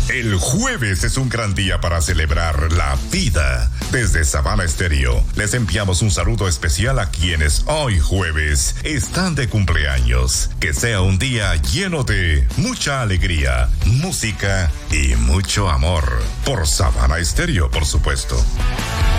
El jueves es un gran día para celebrar la vida. Desde Sabana Estéreo, les enviamos un saludo especial a quienes hoy jueves están de cumpleaños. Que sea un día lleno de mucha alegría, música y mucho amor. Por Sabana Estéreo, por supuesto.